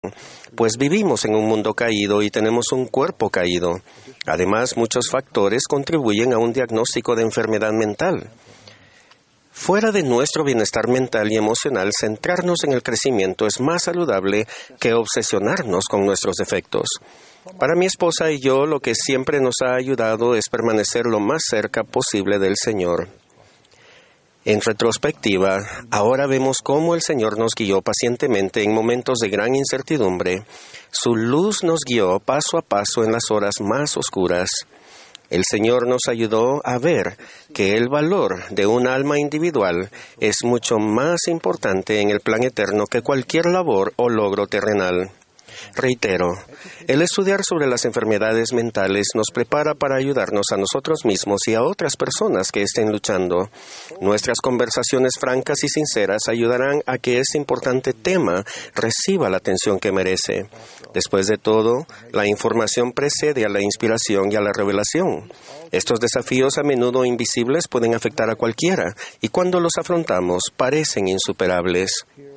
pues vivimos en un mundo caído y tenemos un cuerpo caído. Además, muchos factores contribuyen a un diagnóstico de enfermedad mental. Fuera de nuestro bienestar mental y emocional, centrarnos en el crecimiento es más saludable que obsesionarnos con nuestros defectos. Para mi esposa y yo, lo que siempre nos ha ayudado es permanecer lo más cerca posible del Señor. En retrospectiva, ahora vemos cómo el Señor nos guió pacientemente en momentos de gran incertidumbre. Su luz nos guió paso a paso en las horas más oscuras. El Señor nos ayudó a ver que el valor de un alma individual es mucho más importante en el plan eterno que cualquier labor o logro terrenal. Reitero, el estudiar sobre las enfermedades mentales nos prepara para ayudarnos a nosotros mismos y a otras personas que estén luchando. Nuestras conversaciones francas y sinceras ayudarán a que este importante tema reciba la atención que merece. Después de todo, la información precede a la inspiración y a la revelación. Estos desafíos a menudo invisibles pueden afectar a cualquiera, y cuando los afrontamos parecen insuperables.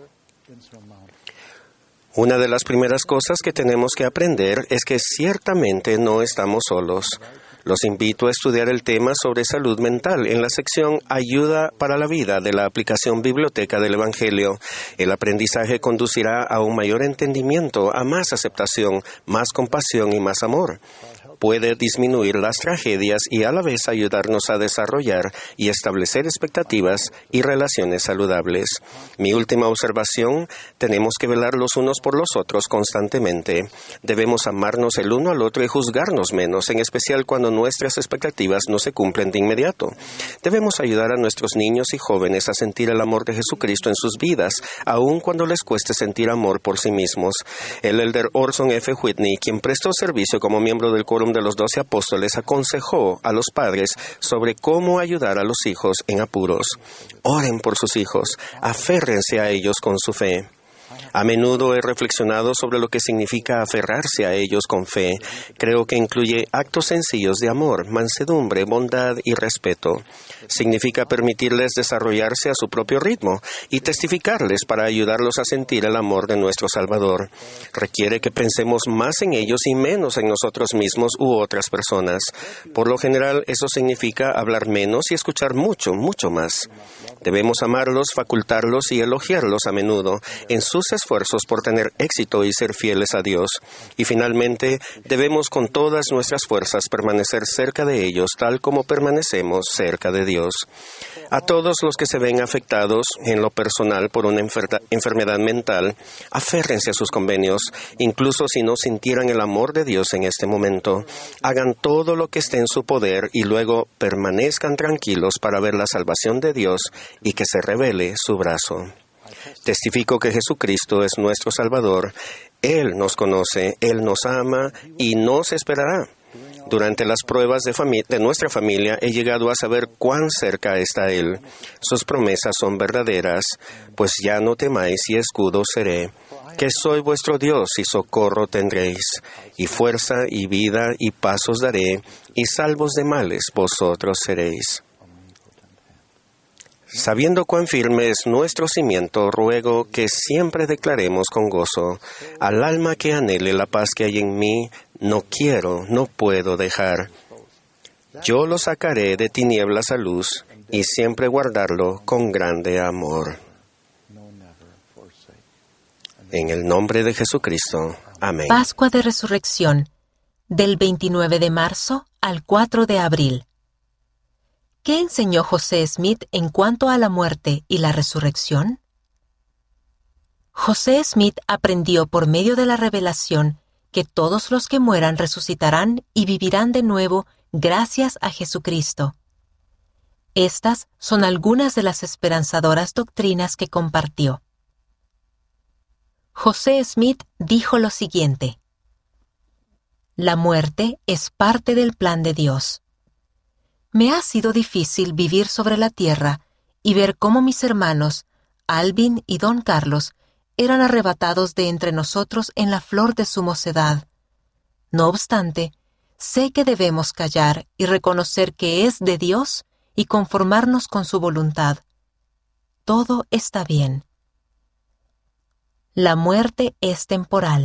Una de las primeras cosas que tenemos que aprender es que ciertamente no estamos solos. Los invito a estudiar el tema sobre salud mental en la sección Ayuda para la Vida de la aplicación Biblioteca del Evangelio. El aprendizaje conducirá a un mayor entendimiento, a más aceptación, más compasión y más amor. Puede disminuir las tragedias y a la vez ayudarnos a desarrollar y establecer expectativas y relaciones saludables. Mi última observación: tenemos que velar los unos por los otros constantemente. Debemos amarnos el uno al otro y juzgarnos menos, en especial cuando nuestras expectativas no se cumplen de inmediato. Debemos ayudar a nuestros niños y jóvenes a sentir el amor de Jesucristo en sus vidas, aun cuando les cueste sentir amor por sí mismos. El elder Orson F. Whitney, quien prestó servicio como miembro del Quórum de los 12 Apóstoles, aconsejó a los padres sobre cómo ayudar a los hijos en apuros. Oren por sus hijos, aférrense a ellos con su fe. A menudo he reflexionado sobre lo que significa aferrarse a ellos con fe. Creo que incluye actos sencillos de amor, mansedumbre, bondad y respeto. Significa permitirles desarrollarse a su propio ritmo y testificarles para ayudarlos a sentir el amor de nuestro Salvador. Requiere que pensemos más en ellos y menos en nosotros mismos u otras personas. Por lo general, eso significa hablar menos y escuchar mucho, mucho más. Debemos amarlos, facultarlos y elogiarlos a menudo en sus esfuerzos por tener éxito y ser fieles a Dios. Y finalmente, debemos con todas nuestras fuerzas permanecer cerca de ellos, tal como permanecemos cerca de Dios. A todos los que se ven afectados en lo personal por una enfermedad mental, aférrense a sus convenios, incluso si no sintieran el amor de Dios en este momento. Hagan todo lo que esté en su poder y luego permanezcan tranquilos para ver la salvación de Dios y que se revele su brazo. Testifico que Jesucristo es nuestro Salvador. Él nos conoce, Él nos ama y nos esperará. Durante las pruebas de nuestra familia he llegado a saber cuán cerca está Él. Sus promesas son verdaderas, pues ya no temáis y escudo seré, que soy vuestro Dios y socorro tendréis, y fuerza y vida y paz os daré, y salvos de males vosotros seréis. Sabiendo cuán firme es nuestro cimiento, ruego que siempre declaremos con gozo: al alma que anhele la paz que hay en mí, no quiero, no puedo dejar. Yo lo sacaré de tinieblas a luz y siempre guardarlo con grande amor. En el nombre de Jesucristo. Amén. Pascua de Resurrección, del 29 de marzo al 4 de abril. ¿Qué enseñó José Smith en cuanto a la muerte y la resurrección? José Smith aprendió por medio de la revelación que todos los que mueran resucitarán y vivirán de nuevo gracias a Jesucristo. Estas son algunas de las esperanzadoras doctrinas que compartió. José Smith dijo lo siguiente: la muerte es parte del plan de Dios. Me ha sido difícil vivir sobre la tierra y ver cómo mis hermanos, Alvin y Don Carlos, eran arrebatados de entre nosotros en la flor de su mocedad. No obstante, sé que debemos callar y reconocer que es de Dios y conformarnos con su voluntad. Todo está bien. La muerte es temporal.